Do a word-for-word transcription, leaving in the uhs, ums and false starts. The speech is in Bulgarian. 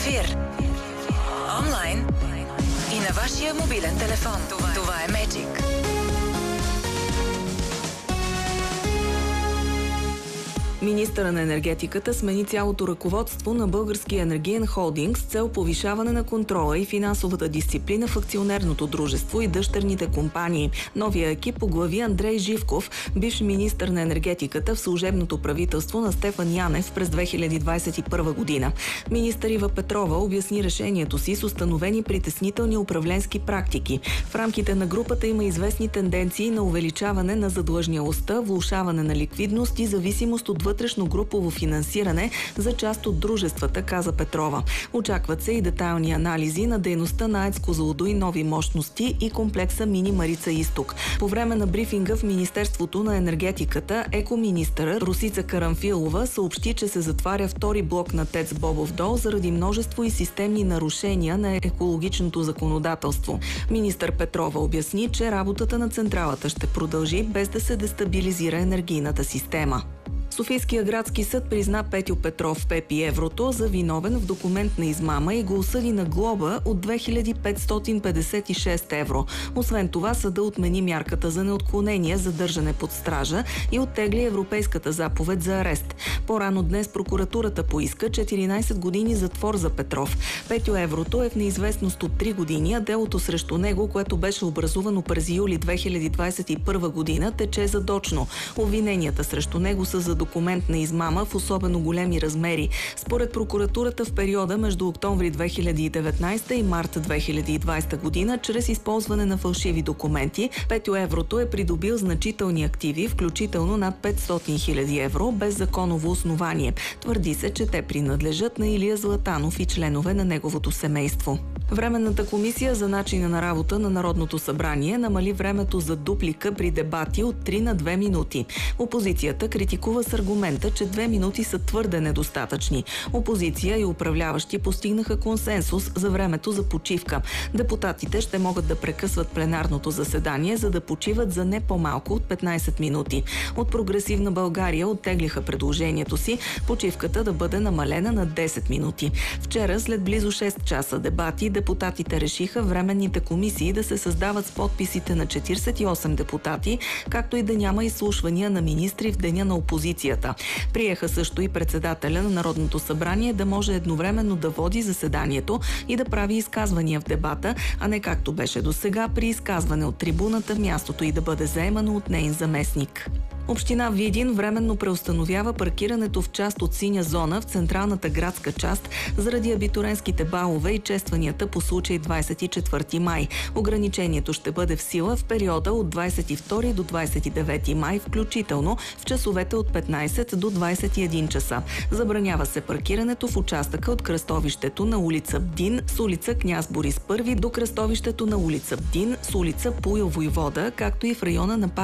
ефир. Онлайн и на вашия мобилен телефон. Това, Това е Magic. Министъра на енергетиката смени цялото ръководство на Българския енергиен холдинг с цел повишаване на контрола и финансовата дисциплина в акционерното дружество и дъщерните компании. Новия екип оглави Андрей Живков, бивш министър на енергетиката в служебното правителство на Стефан Янев през две хиляди двадесет и първа година. Министър Ива Петрова обясни решението си с установени притеснителни управленски практики. В рамките на групата има известни тенденции на увеличаване на задлъжнялостта, влошаване на ликвидност и зависимост от вътрешно групово финансиране за част от дружествата, каза Петрова. Очакват се и детайлни анализи на дейността на АЕЦ Козлодуй нови мощности и комплекса Мини Марица Изток. По време на брифинга в Министерството на енергетиката, екоминистъра Росица Карамфилова съобщи, че се затваря втори блок на ТЕЦ Бобов дол заради множество и системни нарушения на екологичното законодателство. Министър Петрова обясни, че работата на централата ще продължи без да се дестабилизира енергийната система. Софийския градски съд призна Петю Петров, Пепи Еврото, за виновен в документна измама и го осъди на глоба от две хиляди петстотин петдесет и шест евро. Освен това, съда отмени мярката за неотклонение, задържане под стража и оттегли европейската заповед за арест. По-рано днес прокуратурата поиска четиринадесет години затвор за Петров. Петю Еврото е в неизвестност от три години, а делото срещу него, което беше образувано през юли две хиляди двадесет и първа година, тече задочно. Обвиненията срещу него са за документна измама в особено големи размери. Според прокуратурата в периода между октомври две хиляди и деветнадесета и март две хиляди и двадесета година, чрез използване на фалшиви документи, Петю Еврото е придобил значителни активи, включително над петстотин хиляди евро, без законово основание. Твърди се, че те принадлежат на Илия Златанов и членове на неговото семейство. Временната комисия за начина на работа на Народното събрание намали времето за дуплика при дебати от три на две минути. Опозицията критикува с аргумента, че две минути са твърде недостатъчни. Опозиция и управляващи постигнаха консенсус за времето за почивка. Депутатите ще могат да прекъсват пленарното заседание, за да почиват за не по-малко от петнадесет минути. От Прогресивна България оттеглиха предложението си почивката да бъде намалена на десет минути. Вчера, след близо шест часа дебати, депутатите решиха временните комисии да се създават с подписите на четиридесет и осем депутати, както и да няма изслушвания на министри в деня на опозицията. Приеха също и председателя на Народното събрание да може едновременно да води заседанието и да прави изказвания в дебата, а не както беше досега при изказване от трибуната, мястото и да бъде заемано от неин заместник. Община Видин временно преустановява паркирането в част от синя зона в централната градска част заради абитуренските балове и честванията по случай двадесет и четвърти май. Ограничението ще бъде в сила в периода от двадесет и втори до двадесет и девети май, включително в часовете от петнадесет до двадесет и един часа. Забранява се паркирането в участъка от кръстовището на улица Бдин с улица Княз Борис Първи до кръстовището на улица Бдин с улица Пуйо Войвода, както и в района на